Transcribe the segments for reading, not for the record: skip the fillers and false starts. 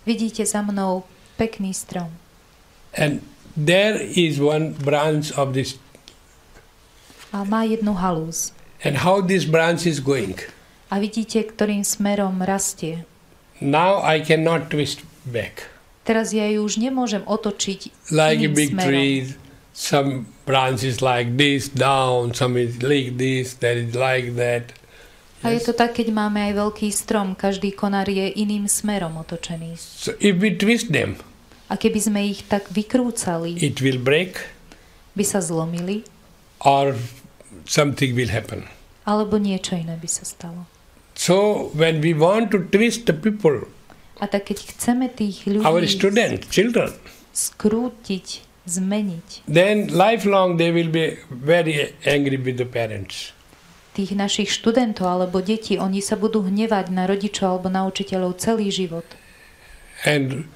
Vidíte za mnou pekný strom. And there is one branch of this. A má jednu halúz. And how this branch is going. A vidíte, ktorým smerom rastie. Now I cannot twist back. Teraz ja ju už nemôžem otočiť like a iným big smerom. tree, some branches like this down, some is like this, that is like that. A je to tak, keď máme aj veľký strom, každý konár je iným smerom otočený. So if we twist them, A keby sme ich tak vykrúcali, it will break by sa zlomili, or something will happen. alebo niečo iné by sa stalo. So when we want to twist the people, A tak keď chceme tých our ľudí students, children, skrútiť, zmeniť, then lifelong they will be very angry with the parents. tých našich študentov alebo detí, oni sa budú hnevať na rodičov alebo na učiteľov celý život. And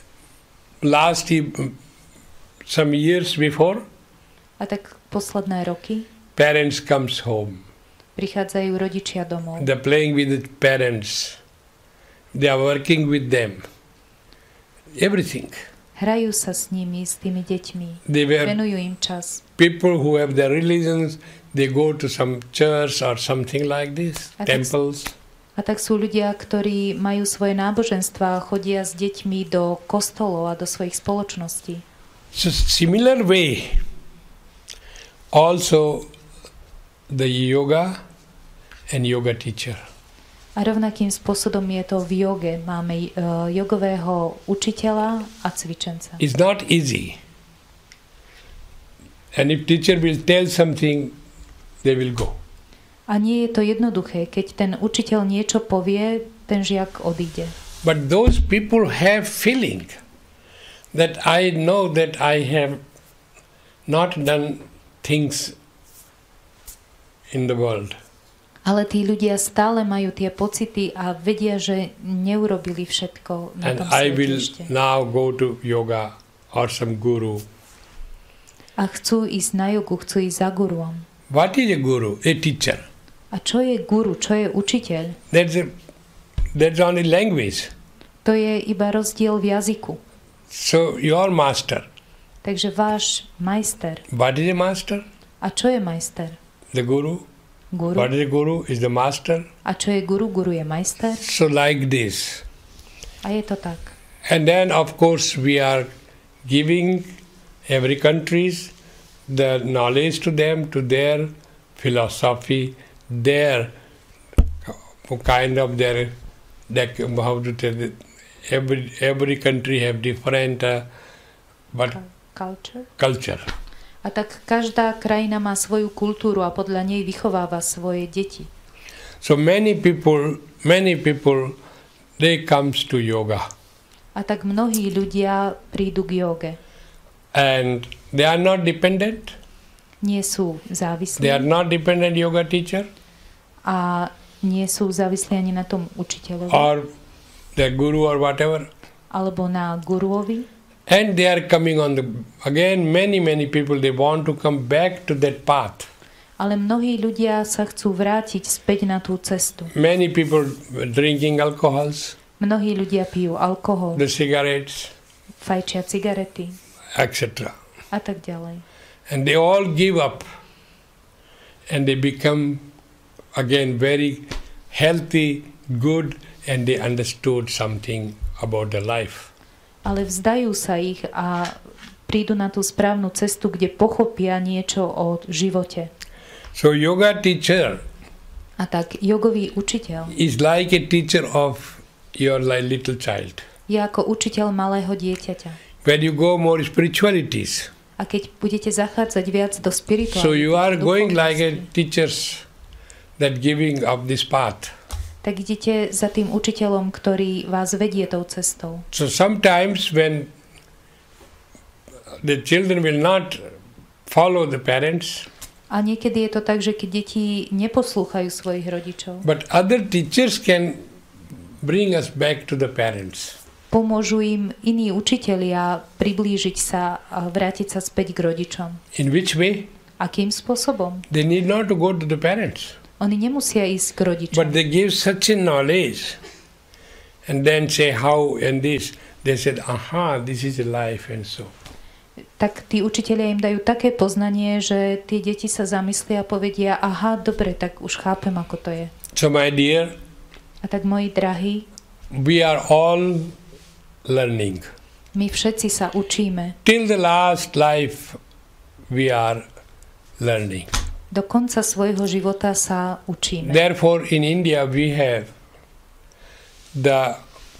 some years before, A tak posledné roky parents comes home. prichádzajú rodičia domov. They're playing with the parents. They are working with them. Everything. Hrajú sa s nimi, s tými deťmi. They were Venujú im čas. people who have their religions. They go to some church or something like this, I think temples. A tak sú ľudia, ktorí majú svoje náboženstva a chodia s deťmi do kostolov a do svojich spoločností. So similar way, also the yoga and yoga teacher. A rovnakým spôsobom je to v joge. Máme jogového učiteľa a cvičenca. It's not easy. And if teacher will tell something, they will go. A nie je to jednoduché. Keď ten učiteľ niečo povie, ten žiak odíde. But those people have feeling that I know that I have not done things in the world. Ale tí ľudia stále majú tie pocity a vedia, že neurobili všetko na And tom I svete will ešte. now go to yoga or some guru. A chcú ísť na jogu, chcú ísť za guruom. What is a guru? A teacher. A čo je guru? Čo je učiteľ? That's only language. To je iba rozdiel v jazyku. So your master. Takže váš majster. What is a master? A čo je majster? The guru. Guru. What is a guru? Is the master. A čo je guru? Guru je majster. So like this. A je to tak. And then of course we are giving every countries the knowledge to them, to their philosophy, their kind of their how to tell it. Every country have different culture. A tak každá krajina má svoju kultúru a podľa nej vychováva svoje deti. So many people they comes to yoga. A tak mnohí ľudia prídu k joge. And they are not dependent. Nie sú závislí. They are not dependent yoga teacher. A nie sú závislí ani na tom učiteľovi. Or the guru or whatever. Alebo na guruovi. And they are coming on again many people they want to come back to that path. Ale mnohí ľudia sa chcú vrátiť späť na tú cestu. Many people drinking alcohols. Mnohí ľudia pijú alkohol. The cigarettes. Fajčia cigarety. Etc. A tak ďalej. And they all give up. And they become again very healthy, good, and they understood something about the life. Ale vzdajú sa ich a prídu na tú správnu cestu, kde pochopia niečo o živote. So yoga teacher A tak jogový učiteľ is like a teacher of your little child. je ako učiteľ malého dieťaťa. When you go more spiritualities, A keď budete zachádzať viac do spirituality, so you are going like a teachers that giving up this path. tak idete za tým učiteľom, ktorý vás vedie tou cestou. So sometimes when the children will not follow the parents, A niekedy je to tak, že keď deti neposlúchajú svojich rodičov, but other teachers can bring us back to the parents. pomôžu im iní učitelia priblížiť sa a vrátiť sa späť k rodičom. In which way? Akým spôsobom? They need not to go to the parents. Oni nemusia ísť k rodičom, But they give such a knowledge and then say how and this. They said, aha, this is life and so. Tak tí učitelia im dajú také poznanie, že tie deti sa zamyslia a povedia, aha, dobre, tak už chápem, ako to je. So my dear, A tak, moji drahí, we are all learning. my všetci sa učíme. Till the last life we are learning. Do konca svojho života sa učíme. Therefore in India we have the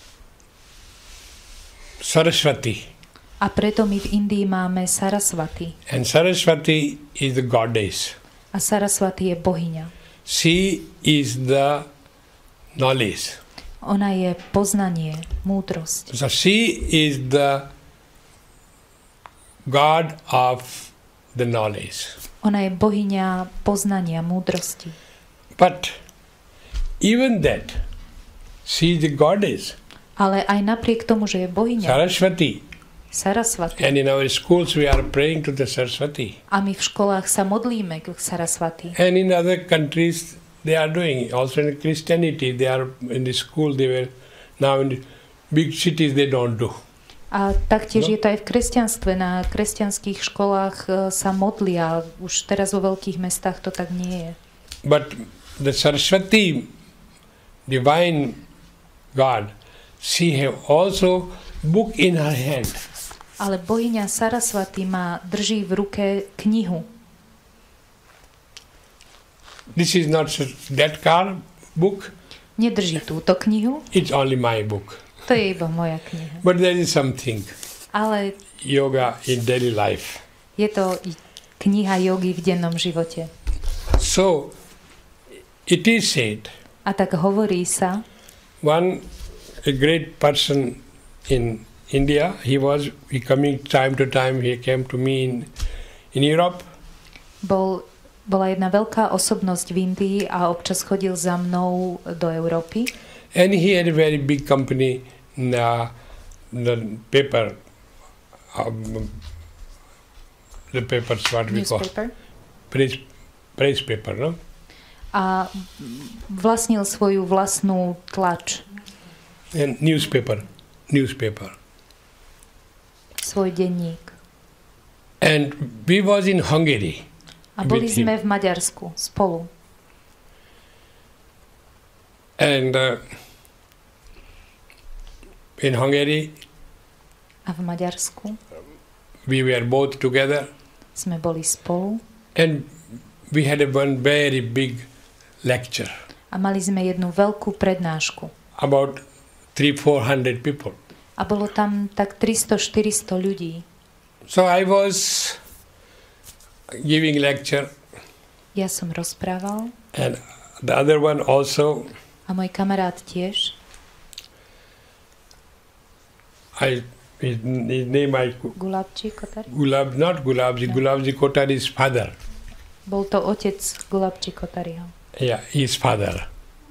Saraswati. A preto my v Indii máme Saraswati. And Saraswati is the goddess. A Saraswati je bohyňa. She is the knowledge. Ona je poznanie, múdrosť. So she is the god of the knowledge. Ona je bohyňa poznania, múdrosti. But even that, she is the goddess. Ale aj napriek tomu, že je bohyňa, Saraswati. Saraswati. And in our schools we are praying to the Saraswati. A my v školách sa modlíme k Saraswati. And in other countries they are doing. Also in Christianity, they are in the school, they were now in the big cities they don't do. A taktiež je to aj v kresťanstve. Na kresťanských školách sa modlia. Už teraz vo veľkých mestách to tak nie je. But the Saraswati, divine God, she have also book in her hand. Ale bohyňa Saraswati drží v ruke knihu. This is not that car book. Nedrží túto knihu. It's only my book. To je iba moja kniha. But there is something. Ale Yoga in daily life. je to kniha jogy v dennom živote. So, it is said, A tak hovorí sa, a great person in India, he coming time to time, he came to me in Europe. Bola jedna veľká osobnosť v Indii a občas chodil za mnou do Európy. And he had a very big company, the papers, what we call, press paper, no? A vlastnil svoju vlastnú tlač. And newspaper. Svoj denník. And we was in Hungary. A boli sme v Maďarsku spolu. And in Hungary, a v Maďarsku we were both together. Sme boli spolu. And we had one very big lecture. A mali sme jednu veľkú prednášku. About 300-400 people. A bolo tam tak 300-400 ľudí. So I was giving lecture. Ja som rozprával. And the other one also. A môj kamarát tiež. His name I... Gulabji Kotari? Not Gulabji. No. Gulabji Kotari's father. Bol to otec Gulabji Kotariho. Yeah, his father.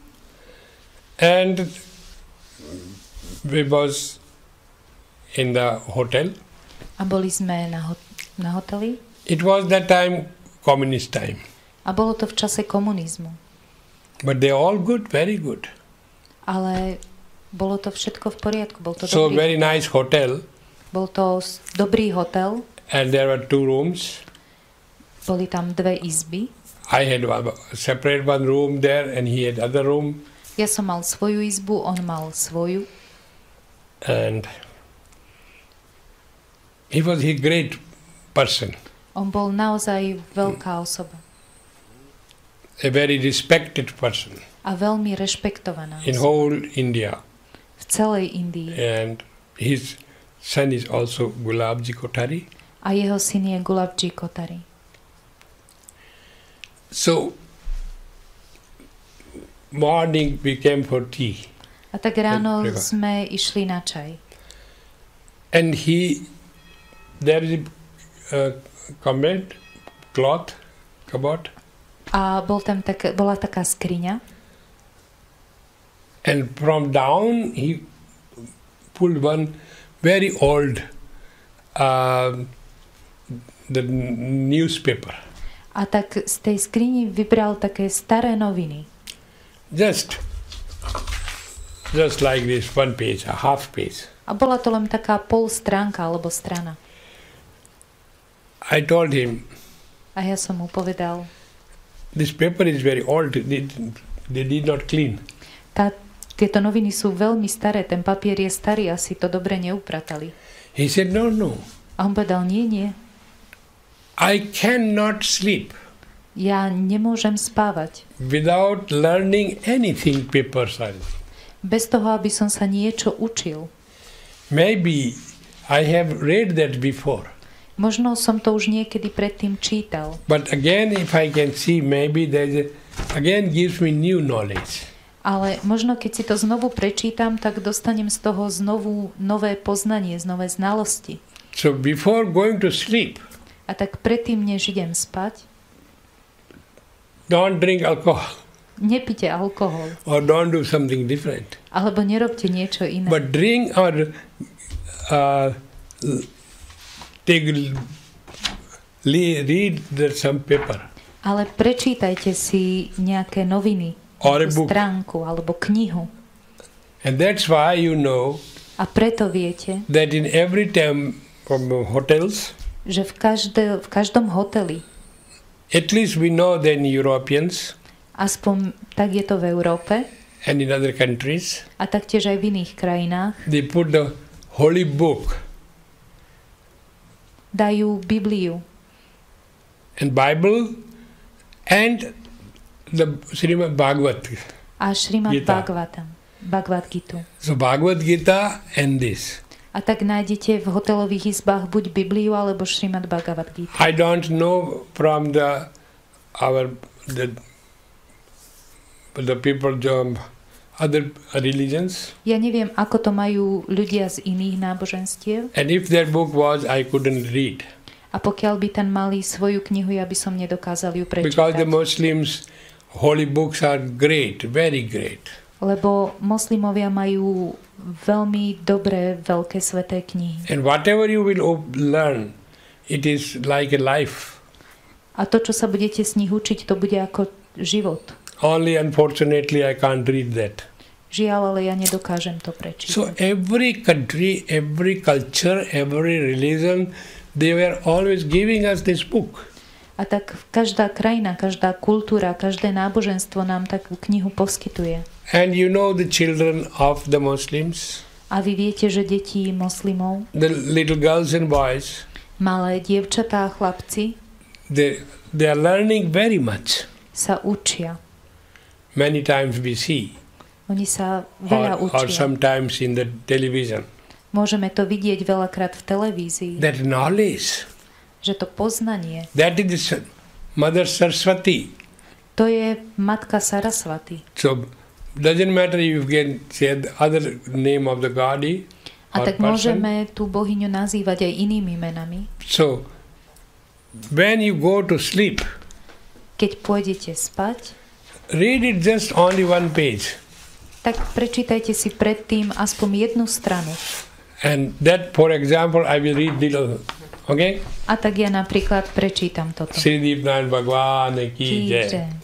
And we was in the hotel. A boli sme na hoteli. It was that time, communist time. A bolo to v čase komunizmu. But they all good, very good. Ale bolo to všetko v poriadku. Bol to so very nice hotel. Bol to dobrý hotel. And there were 2 rooms. Boli tam 2 izby. I had separate one room there and he had other room. Ja som mal svoju izbu, on mal svoju. And he was a great person. On bol naozaj veľká osoba. A very respected person. A veľmi rešpektovaná osoba. In whole India. V celej Indii. And his son is also Gulabji Kotari. A jeho syn je Gulabji Kotari. So, morning we came for tea. A tak ráno sme išli na čaj. And there is a cloth, cupboard. A bola taká skriňa. And from down he pulled one very old the newspaper. A tak z tej skrini vybral také staré noviny. Just just like this one page, a half page. A bola to len taká pol stránka alebo strana. I told him, A ja som mu povedal, this paper is very old, they did not clean. Tieto noviny sú veľmi staré, ten papier je starý, asi to dobre neupratali. He said, no. A on povedal, nie. I cannot sleep Ja nemôžem spávať without learning anything paper science. bez toho, aby som sa niečo učil. Maybe I have read that before. Možno som to už niekedy predtým čítal. But again, if I can see, maybe again gives me new knowledge. Ale možno keď si to znovu prečítam, tak dostanem z toho znovu nové poznanie, nové znalosti. So before going to sleep, A tak predtým, než idem spať, don't drink alcohol nepite alkohol. or don't do something different. Alebo nerobte niečo iné. But drink or read some paper. Ale prečítajte si nejaké noviny, Or a nejakú book. stránku alebo knihu. And that's why you know A preto viete, that in every time from hotels, že v každom hoteli, at least we know then Europeans aspoň tak je to v Európe and in other countries, a taktiež aj v iných krajinách, they put the holy book dajú Bibliu and Bible and the Srimad Bhagavat. a Srimad Gita. Bhagavad Gitu. So Bhagavad Gita and this. A tak nájdete v hotelových izbách buď Bibliu alebo Srimad Bhagavad Gitu. I don't know from the people other religions, Ja neviem, ako to majú ľudia z iných náboženstiev, and if their book was, I couldn't read a pokiaľ by tam mali svoju knihu, ja by som nedokázal ju because the prečítať. Muslims holy books are great, very great. Lebo moslimovia majú veľmi dobré, veľké sveté knihy. And whatever you will learn, it is like a life. A to, čo sa budete z nich učiť, to bude ako život. Only unfortunately I can't read that. Žiaľ, ale ja nedokážem to prečítať. So every country, every culture, every religion, they were always giving us this book. A tak každá krajina, každá kultúra, každé náboženstvo nám takú knihu poskytuje. And you know the children of the Muslims, A vy viete, že deti moslimov, the little girls and boys, malé dievčatá a chlapci, they are learning very much. sa učia. Many times we see, Oni sa veľa or učia. sometimes in the television. Môžeme to vidieť veľakrát v televízii, That knowledge, že to poznanie, that is Mother Saraswati. to je Matka Sarasvati. So doesn't matter if you can say the other name of the god A or tak person. môžeme tú bohyňu nazývať aj inými menami. So when you go to sleep, Keď pôjdete spať, read it just only one page. tak prečítajte si predtým aspoň jednu stranu. And that, for example, I will read little. Okay? A tak ja napríklad prečítam toto. Sri Deepnath Bhagwan ki jai. Kýže.